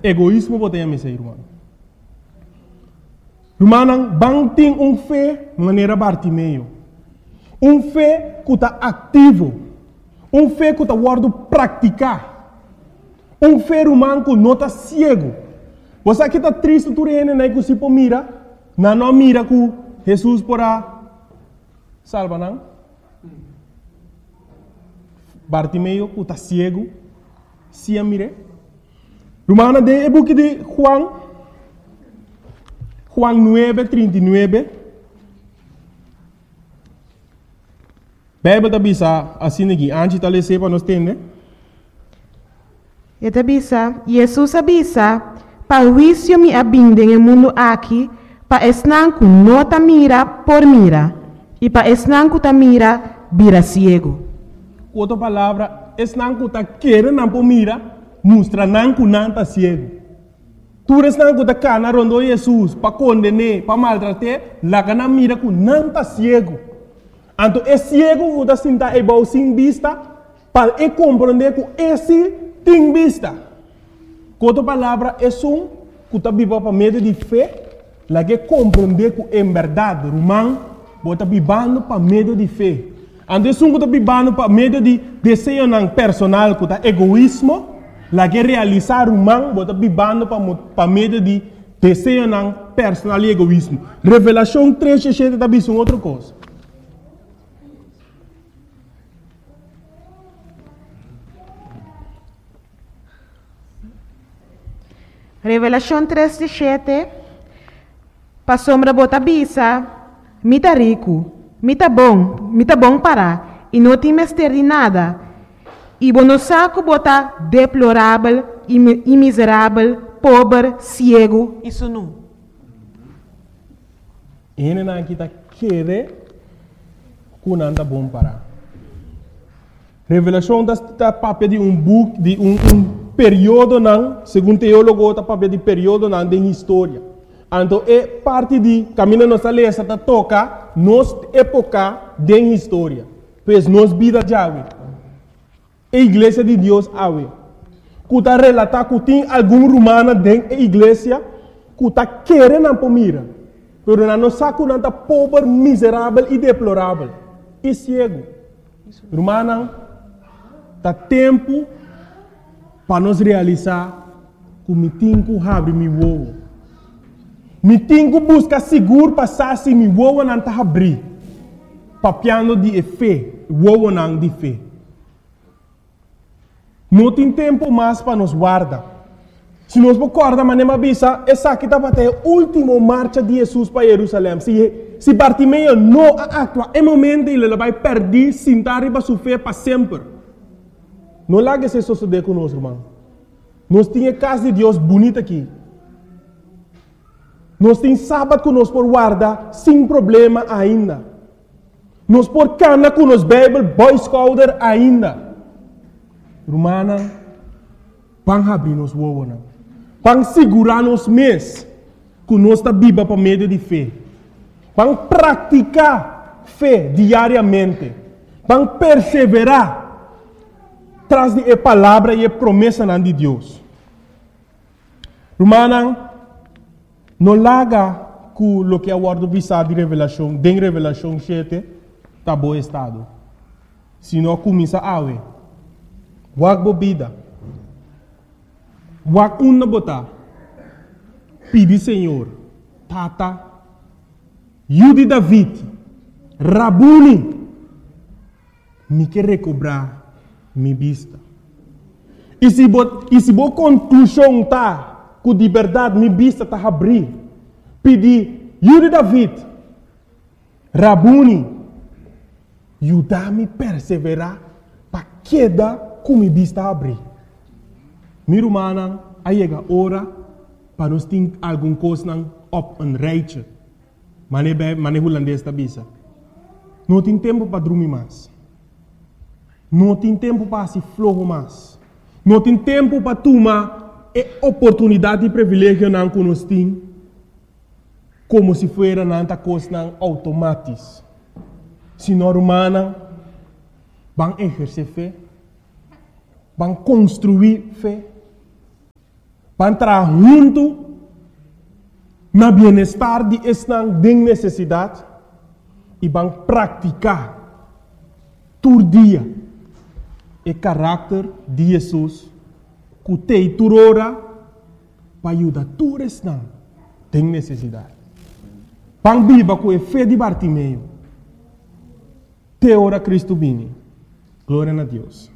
egoísmo botei a mesa, irmão. Irmão, bang tem fé maneira Bartimeu. Fé que está ativo. Fé que está guardo praticar. Fé humano que não está cego. Você aqui está triste, tu rene, né, que se mira, não mira que Jesus porá salva, não? Bartimeu que está cego, se a mire. Romana de book de Juan 9:39. Bíblia está bisa assim aqui, antes de ler para nós entender. E está bisa, Jesus avisa, para o juízo me abinde no mundo aqui, para esnanco não ta mira por mira, e para esnanco ta mira, vira ciego. Outra palavra, esnanco ta querer não por mira, mostra nanco não ta ciego. Tu esnanco ta cana rondo Jesus, para condenar, para maltratar, lá que não mira que não ta ciego. Então, é ciego que está sentado e sem vista, para compreender que esse tem vista. Outra palavra, é que está vivo para meio de fé, lá que compreender que é verdade, romano, está vivendo para meio de fé. Então, é que está vivendo para meio de desejo personal, que está egoísmo, lá que realizar romano, está vivendo para meio de desejo personal e egoísmo. Revelação 3:7 está vendo outra coisa. Revelação 3:7, para sombra bota bisa, mita rico, mita bom para, e não tem mestre de nada, e bono saco bota deplorável e miserável, pobre, cego, isso não. Ele não está querer que não está bom para. Revelação está papel de book, de período não, segundo teólogo, está papel de período não de história. Então é parte de caminho nossa lesa está toca nos época de história, pois nos vida já a igreja de Deus ave. Que está relatar que tem algum romano dentro da igreja que está querendo por mira, pero não sabe que está pobre, miserável e deplorável e cego. Romano, está tempo para nós realizar que me tenho que abrir meu ovo. Me tenho que buscar seguro para se meu ovo não está abrir. Papiando de fé, ovo não de fé. Não tem tempo mais para nos guardar. Se nós recordamos, mas não avisa, essa aqui está para a última marcha de Jesus para Jerusalém. Se Bartimeu não atua, é momento ele vai perder, sentar e vai sofrer para sempre. Não largue esse suceder conosco, irmão. Nós temos casa de Deus bonita aqui. Nós temos sábado conosco por guardar, sem problema ainda. Nós por cana com os Bible, Boy Scouter ainda. Romana, vão abrir nos ovos. Vão segurar nos mês que nós está viva para meio de fé. Vão praticar fé diariamente. Vão perseverar traz de palavra e promessa de Deus. Romana, não larga que o que é o ordem visado de revelação, de revelação 7, está bom estado. Se não começa a ver, wag bobida, wag botar, pedi Senhor, tata, Yudi David, Rabuni, me quer recobrar minha vista. E se boa conclusão tá, que de verdade minha vista está abrir, pedir, Yudi David, Rabuni, ajudar-me a perseverar para quedar com minha vista abrir. Minha irmã, aí chega a hora para nós ter alguma coisa up and right. Mas holandês está bisa. Não tem tempo para dormir mais. Não tem tempo para se flogo mais. Não tem tempo para tomar a oportunidade e privilégio que nós temos, como se fosse uma coisa automática. Se não humana, vão exercer fé, vão construir fé, para entrar junto na bem-estar de esta necessidade e vão praticar todo dia o caráter de Jesus que tem turora para ajudar todos esta tem necessidade. Vão viver com a fé de Bartimeu. Te ora Cristo bene. Glória a Deus.